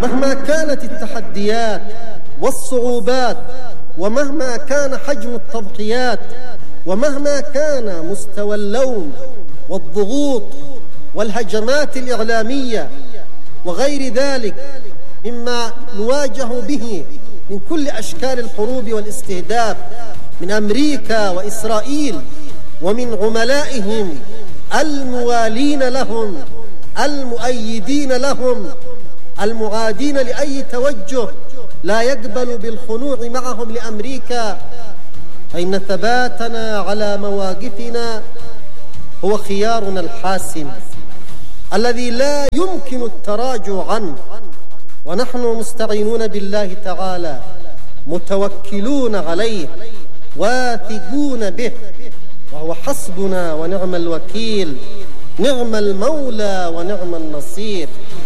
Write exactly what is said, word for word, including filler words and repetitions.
مهما كانت التحديات والصعوبات، ومهما كان حجم التضحيات، ومهما كان مستوى اللوم والضغوط والهجمات الإعلامية وغير ذلك مما نواجه به من كل أشكال الحروب والاستهداف من أمريكا وإسرائيل ومن عملائهم الموالين لهم المؤيدين لهم المعادين لأي توجه لا يقبل بالخنوع معهم لأمريكا، فإن ثباتنا على مواقفنا هو خيارنا الحاسم الذي لا يمكن التراجع عنه، ونحن مستعينون بالله تعالى متوكلون عليه واثقون به، وهو حسبنا ونعم الوكيل، نعم المولى ونعم النصير.